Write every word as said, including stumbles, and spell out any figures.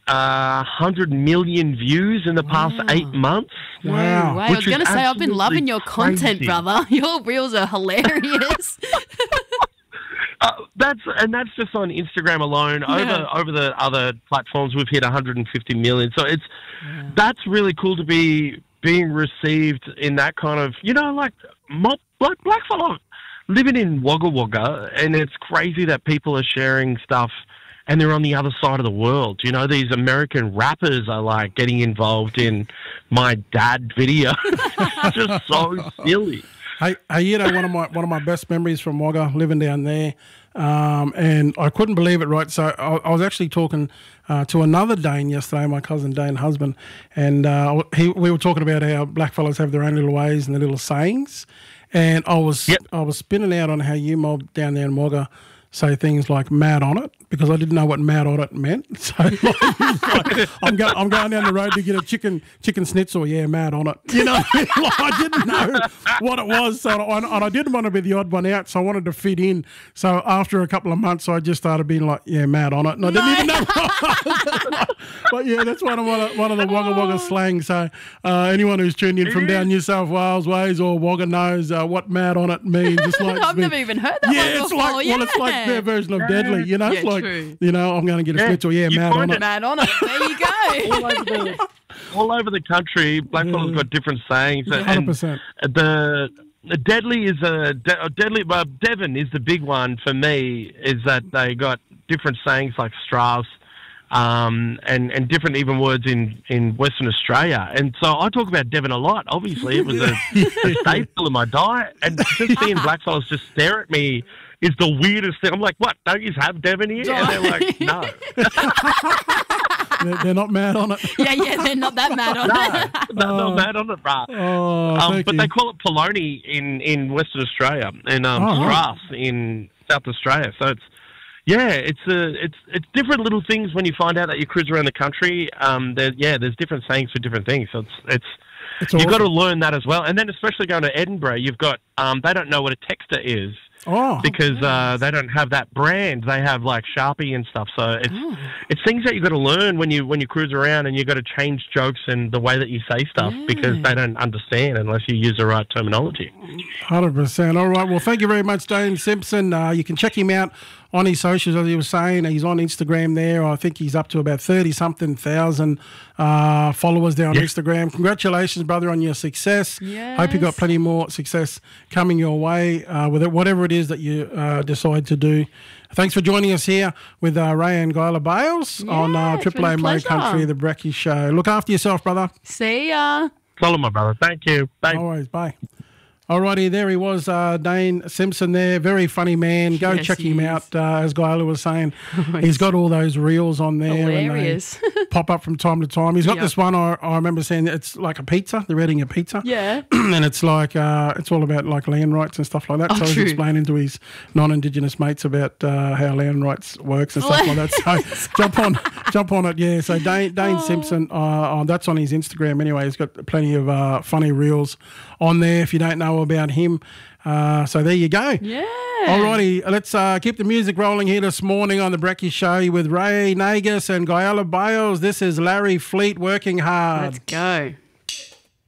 uh, one hundred million views in the past Wow. eight months. Wow. I was Which going to is say, I've been loving absolutely your content, crazy. brother. Your reels are hilarious. Uh, that's and that's just on Instagram alone. Yeah. Over over the other platforms, we've hit one hundred fifty million. So it's that's really cool to be being received in that kind of, you know, like mob, like blackfellow living in Wagga Wagga, and it's crazy that people are sharing stuff. And they're on the other side of the world. You know, these American rappers are like getting involved in my dad video. It's just so silly. Hey, hey, you know, one of my one of my best memories from Wagga, living down there, um, and I couldn't believe it. Right, so I, I was actually talking uh, to another Dane yesterday, my cousin Dane husband, and uh, he, we were talking about how blackfellas have their own little ways and their little sayings, and I was Yep. I was spinning out on how you mob down there in Wagga say things like "mad on it" because I didn't know what "mad on it" meant. So like, like, I'm going I'm going down the road to get a chicken chicken schnitzel. Yeah, mad on it. You know, like, I didn't know what it was. So I, and I didn't want to be the odd one out. So I wanted to fit in. So after a couple of months, I just started being like, yeah, mad on it. And I didn't even know. But yeah, that's one of one of, one of the Wagga Wagga slang. So uh, anyone who's tuned in from down New South Wales ways or Wagga knows uh, what "mad on it" means. It's like I've me- never even heard that yeah, one it's before. like yeah. well, it's like their version of deadly. You know, Yeah, it's like true. you know, I'm going to get a Yeah, schnitzel. Yeah, you mad on find it. it. Mad on it. There you go. all over the, all over the country, blackfellas got different sayings. one hundred percent. And the, the deadly is a de, uh, deadly. Uh, Devon is the big one for me. Is that they got different sayings like Strauss, um, and and different even words in, in Western Australia. And so I talk about Devon a lot. Obviously, it was a, a staple in my diet, and just seeing blackfellas just stare at me is the weirdest thing. I'm like, what? Don't you have Devon here? And they're like, no. They're, they're not mad on it. Yeah, yeah, they're not that mad on it. No, no, mad on it, bruh. Oh, Um, thank but you. they call it polony in, in Western Australia and um, Oh, right. Strauss in South Australia. So it's yeah, it's a, it's it's different little things when you find out that you cruise around the country. Um, there, yeah, there's different sayings for different things. So it's it's, It's you've got to awesome. learn that as well. And then especially going to Edinburgh, you've got um, they don't know what a texter is. Oh, Because uh, they don't have that brand, they have like Sharpie and stuff. So it's Oh. it's things that you got to learn when you when you cruise around, and you got to change jokes and the way that you say stuff because they don't understand unless you use the right terminology. one hundred percent. All right. Well, thank you very much, Dane Simpson. Uh, you can check him out on his socials, as he was saying. He's on Instagram there. I think he's up to about thirty-something thousand uh, followers there on Yeah. Instagram. Congratulations, brother, on your success. Hope you got Yes. plenty more success coming your way uh, with it, whatever it is that you uh, decide to do. Thanks for joining us here with uh, Ray and Guyla Bales on uh, it's been Triple a A Mo pleasure. Country, the Brekkie Show. Look after yourself, brother. See ya. Follow my brother. Thank you. Bye. No worries. Bye. Alrighty, there he was, uh, Dane Simpson there. Very funny man. Go Yes, check he him is. out, uh, as Guyla was saying. He's got all those reels on there. and they Hilarious. pop up from time to time. He's got Yep. this one, I, I remember saying, it's like a pizza. They're eating a pizza. Yeah. And it's like, uh, it's all about like land rights and stuff like that. Oh, so he's true. explaining to his non-Indigenous mates about uh, how land rights works and stuff like that. So jump on jump on it, yeah. So Dane, Dane Simpson, uh, uh, that's on his Instagram anyway. He's got plenty of uh, funny reels on there if you don't know about him. Uh, so there you go. Yeah. Alrighty, let's uh, keep the music rolling here this morning on the Brekkie Show with Ray Nagus and Guyla Bales. This is Larry Fleet, Working Hard. Let's go.